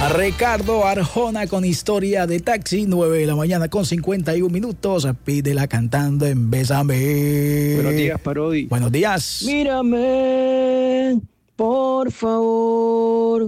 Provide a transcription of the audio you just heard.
A Ricardo Arjona con Historia de Taxi, 9 de la mañana con 51 minutos. Pídela cantando en Bésame. Buenos días, Parodi. Buenos días. Mírame, por favor.